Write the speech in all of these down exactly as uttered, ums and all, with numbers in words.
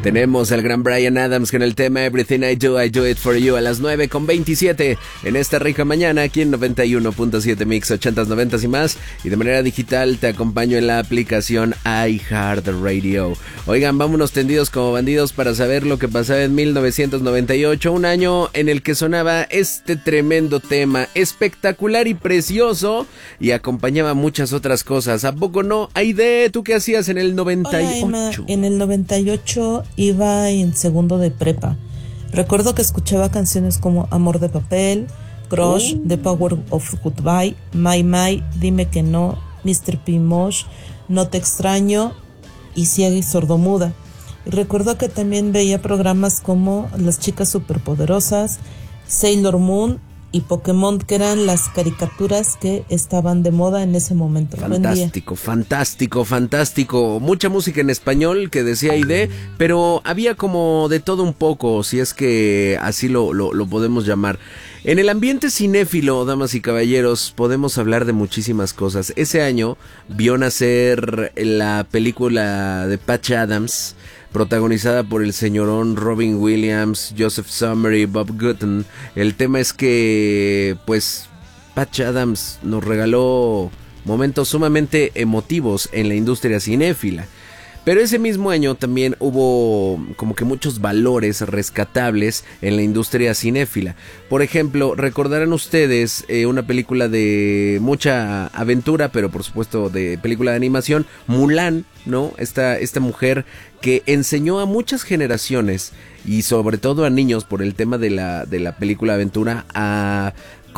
Tenemos al gran Bryan Adams con el tema Everything I Do, I Do It For You a las nueve con veintisiete en esta rica mañana aquí en noventa y uno punto siete Mix, ochentas, noventas y más. Y de manera digital te acompaño en la aplicación iHeartRadio. Oigan, vámonos tendidos como bandidos para saber lo que pasaba en mil novecientos noventa y ocho, un año en el que sonaba este tremendo tema, espectacular y precioso, y acompañaba muchas otras cosas. ¿A poco no? Aide, ¿tú qué hacías en el noventa y ocho? Hola, Emma. En el noventa y ocho iba en segundo de prepa. Recuerdo que escuchaba canciones como Amor de Papel, Crush, oh. The Power of Goodbye, My My, Dime que no, mister Pimosh, No te extraño y Ciega y Sordomuda. Y recuerdo que también veía programas como Las Chicas Superpoderosas, Sailor Moon y Pokémon, que eran las caricaturas que estaban de moda en ese momento. Fantástico, fantástico, fantástico. Mucha música en español que decía Aide, pero había como de todo un poco, si es que así lo, lo, lo podemos llamar. En el ambiente cinéfilo, damas y caballeros, podemos hablar de muchísimas cosas. Ese año vio nacer la película de Patch Adams, protagonizada por el señorón Robin Williams, Joseph Summer y Bob Gooden. El tema es que, pues, Patch Adams nos regaló momentos sumamente emotivos en la industria cinéfila. Pero ese mismo año también hubo como que muchos valores rescatables en la industria cinéfila. Por ejemplo, recordarán ustedes eh, una película de mucha aventura, pero por supuesto de película de animación, Mulan, ¿no? Esta, esta mujer que enseñó a muchas generaciones y sobre todo a niños por el tema de la, de la película aventura a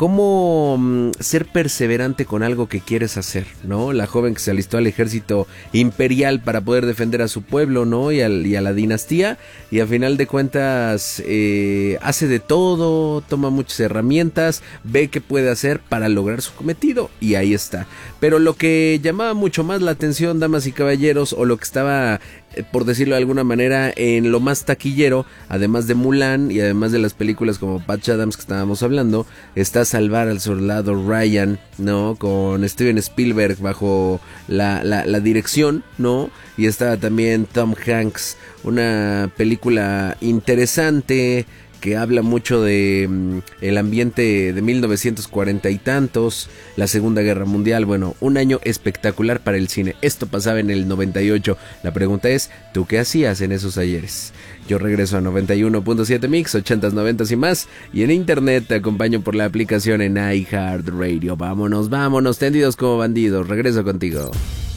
cómo um, ser perseverante con algo que quieres hacer, ¿no? La joven que se alistó al ejército imperial para poder defender a su pueblo, ¿no? Y, al, y a la dinastía, y a final de cuentas eh, hace de todo, toma muchas herramientas, ve qué puede hacer para lograr su cometido, y ahí está. Pero lo que llamaba mucho más la atención, damas y caballeros, o lo que estaba, por decirlo de alguna manera, en lo más taquillero, además de Mulan y además de las películas como Patch Adams que estábamos hablando, está Salvar al Soldado Ryan, ¿no? Con Steven Spielberg bajo la, la, la dirección, ¿no? Y estaba también Tom Hanks, una película interesante que habla mucho de um, el ambiente de mil novecientos cuarenta y tantos, la Segunda Guerra Mundial. Bueno, un año espectacular para el cine. Esto pasaba en el noventa y ocho. La pregunta es, ¿tú qué hacías en esos ayeres? Yo regreso a noventa y uno punto siete Mix, ochentas, noventas y más, y en internet te acompaño por la aplicación en iHeartRadio. Vámonos, vámonos, tendidos como bandidos. Regreso contigo.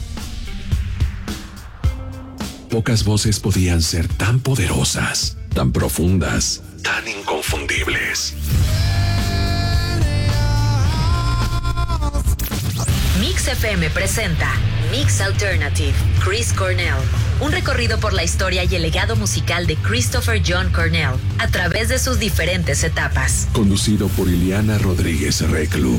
Pocas voces podían ser tan poderosas, tan profundas, tan inconfundibles. Mix F M presenta Mix Alternative, Chris Cornell. Un recorrido por la historia y el legado musical de Christopher John Cornell a través de sus diferentes etapas. Conducido por Ileana Rodríguez Reclu.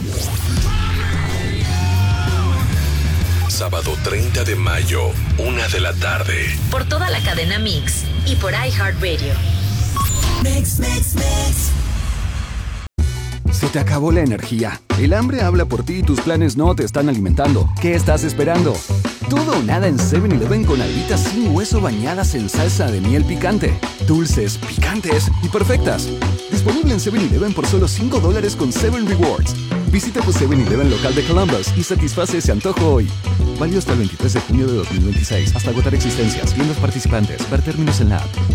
Sábado treinta de mayo, una de la tarde. Por toda la cadena Mix y por iHeartRadio. Mix, mix, mix. Se te acabó la energía. El hambre habla por ti y tus planes no te están alimentando. ¿Qué estás esperando? Todo o nada en seven eleven con alitas sin hueso bañadas en salsa de miel picante. Dulces, picantes y perfectas. Disponible en seven eleven por solo cinco dólares con seven Rewards. Visita tu seven eleven local de Columbus y satisface ese antojo hoy. Válido hasta el veintitrés de junio de dos mil veintiséis. Hasta agotar existencias. Tiendas participantes. Ver términos en la app.